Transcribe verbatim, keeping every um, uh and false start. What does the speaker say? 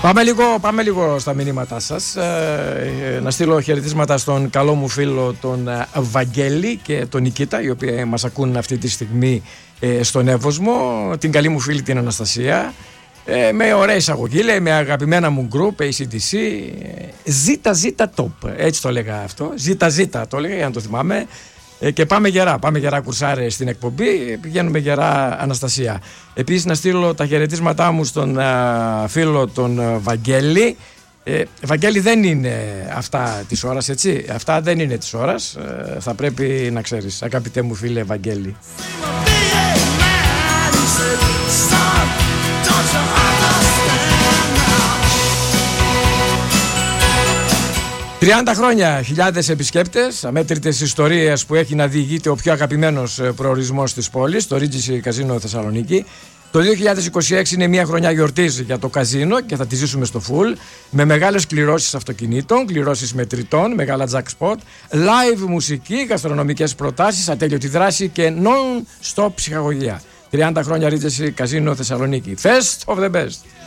Πάμε λίγο, πάμε λίγο στα μηνύματά σας. ε, Να στείλω χαιρετίσματα στον καλό μου φίλο τον Βαγγέλη και τον Νικήτα, οι οποίοι μας ακούν αυτή τη στιγμή ε, στον Εύωσμο. Την καλή μου φίλη την Αναστασία, ε, με ωραία εισαγωγή, λέει, με αγαπημένα μου group έι σι ντι σι, ζήτα ζήτα top, έτσι το έλεγα αυτό, ζήτα ζήτα το έλεγα για να το θυμάμαι. Ε, και πάμε γερά, πάμε γερά κουρσάρε στην εκπομπή, πηγαίνουμε γερά Αναστασία. Επίσης να στείλω τα χαιρετίσματά μου στον α, φίλο τον α, Βαγγέλη. ε, Βαγγέλη, δεν είναι αυτά της ώρας, έτσι, αυτά δεν είναι της ώρας, ε, θα πρέπει να ξέρεις, αγαπητέ μου φίλε Βαγγέλη. τριάντα χρόνια, χιλιάδες επισκέπτες, αμέτρητες ιστορίες που έχει να διηγείται ο πιο αγαπημένος προορισμός της πόλης, το Regency Casino Θεσσαλονίκη. Το δύο χιλιάδες είκοσι έξι είναι μια χρονιά γιορτής για το καζίνο και θα τη ζήσουμε στο full, με μεγάλες κληρώσεις αυτοκινήτων, κληρώσεις μετρητών, μεγάλα jackpot, live μουσική, γαστρονομικές προτάσεις, ατέλειωτη δράση και non-stop ψυχαγωγία. τριάντα χρόνια Regency Casino Θεσσαλονίκη. Fest of the best.